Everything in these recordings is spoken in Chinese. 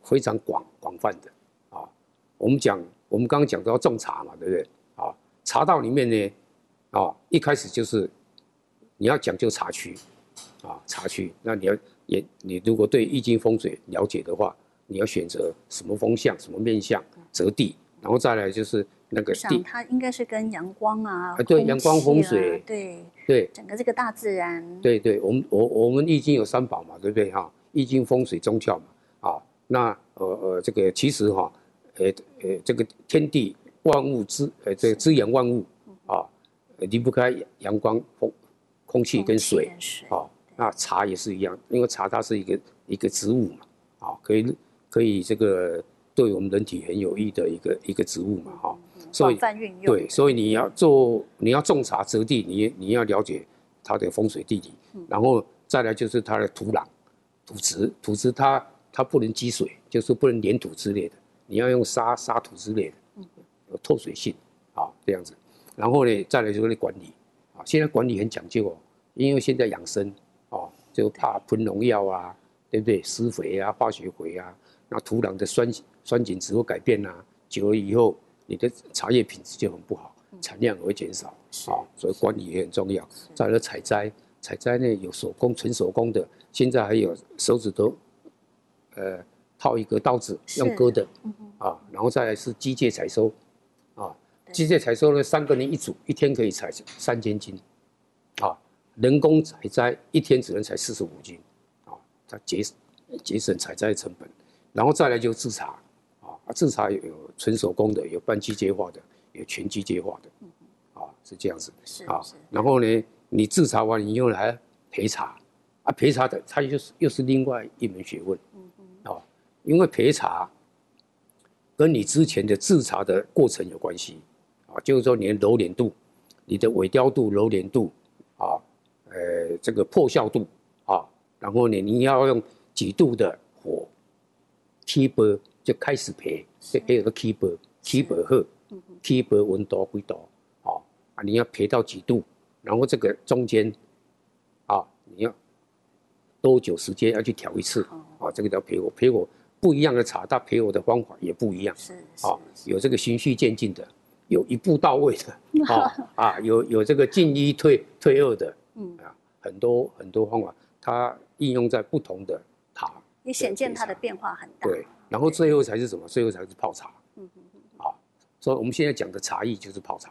非常广泛的啊。我们刚刚讲到种茶嘛，对不对？啊，茶道里面呢，啊，一开始就是你要讲究茶区啊，茶区。那你如果对易经风水了解的话，你要选择什么风向、什么面向、择地，然后再来就是那个地， 它应该是跟阳光啊， 对，阳光风水， 对，整个这个大自然， 对，我们易经有三宝嘛，对不对哈？易经风水宗教嘛，啊，那这个其实哈，这个天地万物这个滋养万物啊，离不开阳光、空气跟水啊。那茶也是一样，因为茶它是一个植物嘛，啊，可以这个对我们人体很有益的一个植物嘛，哈。所以对，所以你要种茶择地，你要了解它的风水地理，然后再来就是它的土壤、土质它不能积水，就是不能粘土之类的，你要用沙土之类的，有透水性啊这样子。然后呢，再来就是管理啊，现在管理很讲究哦，因为现在养生哦，就怕喷农药啊，对不对？施肥啊、化学肥啊，那土壤的酸碱值会改变啊，久了以后，你的茶叶品质就很不好，产量也会减少啊，所以管理也很重要。再来采摘呢有纯手工的，现在还有手指头，套一个刀子用割的啊，然后再来是机械采收啊，机械采收呢3个人一组，一天可以采3000斤啊，人工采摘一天只能采45斤啊，它节省采摘成本。然后再来就制茶啊，制茶有纯手工的，有半机械化的，有全机械化的，啊，是这样子啊。然后呢，你制茶完以后还要焙茶啊，焙茶的它又是另外一门学问啊，因为焙茶跟你之前的制茶的过程有关系啊，就是说你的揉捻度、你的萎凋度、揉捻度啊，这个破效度啊，然后呢，你要用几度的火。起煲就开始焙，这有个起煲好，起煲温度几度啊？你要焙到几度？然后这个中间啊，你要多久时间要去调一次啊？这个叫焙火。焙火不一样的茶，它焙火的方法也不一样啊。有这个循序渐进的，有一步到位的有这个进一退二的，很多方法，它应用在不同的茶。 也显见它的变化很大。 对，然后最后才是什么？最后才是泡茶。所以我们现在讲的茶艺就是泡茶，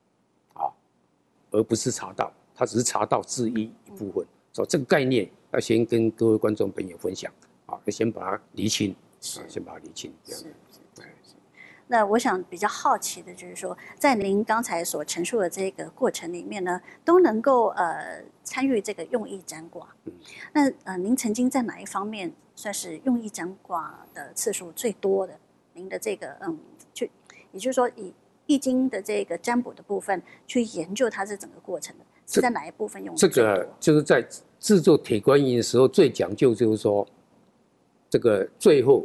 而不是茶道，它只是茶道之一部分。所以这个概念要先跟各位观众朋友分享要先把它厘清，先把它厘清，这样。 那我想比较好奇的就是说，在您刚才所陈述的这个过程里面呢，都能够参与这个用意占卦。那您曾经在哪一方面算是用意占卦的次数最多的？您的这个也就是说以易经的这个占卜的部分去研究它这整个过程的，是在哪一部分用的最多？ 这个就是在制作铁观音的时候最讲究，就是说这个最后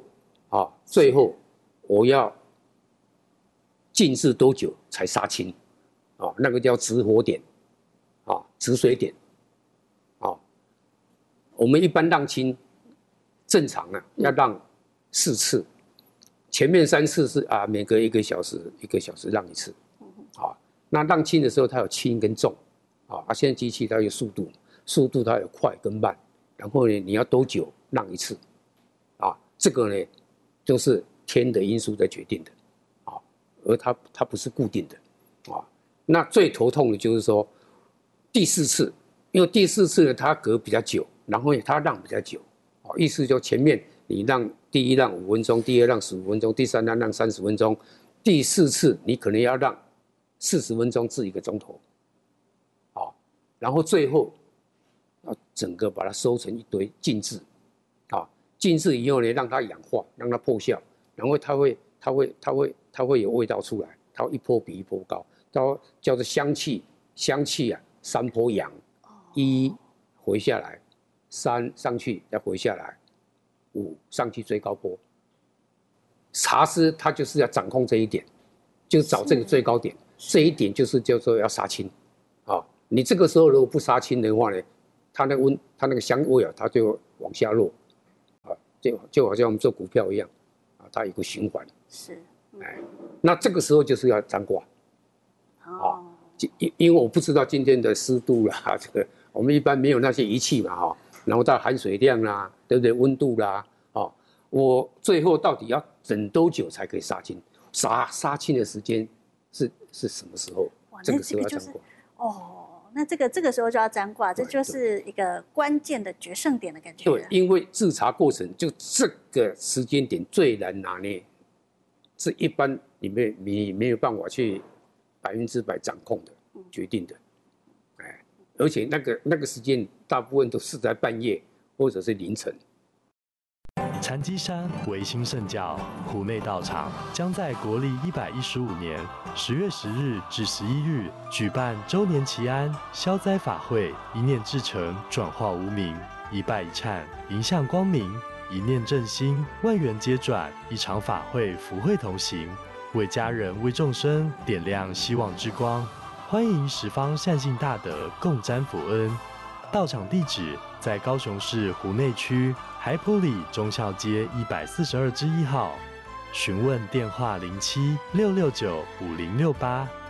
我要静置多久才杀青那个叫止火点止水点我们一般让青正常要让4次，前面3次是每隔1个小时让1次那让青的时候它有轻跟重现在机器它有速度它有快跟慢，然后呢你要多久让1次这个呢就是天的因素在决定的而它不是固定的那最头痛的就是说第4次，因为第4次呢它隔比较久，然后它让比较久意思就前面你让第1让5分钟，第2让15分钟，第3让30分钟，第4次你可能要让40分钟至1个钟头然后最后要整个把它收成一堆静置静置以后呢让它氧化，让它破效，然后它会有味道出来，它会一波比一波高，它叫做香气3波扬，1回下来，3上去再回下来，5上去最高波。茶师他就是要掌控这一点，就找这个最高点，这一点就是叫做要杀青你这个时候如果不杀青的话呢，它那个香味它就往下落就好像我们做股票一样啊，它有个循环。 是， 哎，那这个时候就是要占卦。 哦， 因为我不知道今天的湿度啦，这个我们一般没有那些仪器嘛哈，然后到含水量啦，对不对？温度啦，哦，我最后到底要等多久才可以杀青？杀青的时间是什么时候？ 哇， 这那个时候要占这个就是卦。 哦，那这个时候就要占卦，这就是一个关键的决胜点的感觉。 对，因为制茶过程就这个时间点最难拿捏，是一般你没有办法去100%掌控的、决定的，哎，而且那个时间大部分都是在半夜或者是凌晨。 禅机山维新圣教湖内道场将在国历115年10月10日至11日举办周年祈安消灾法会，一念至诚，转化无明，一拜一忏，迎向光明，一念正心，万缘皆转，一场法会福慧同行，为家人为众生点亮希望之光，欢迎十方善信大德共沾福恩。道场地址在高雄市湖内区海埔里忠孝街142之1号，询问电话07-669-5068。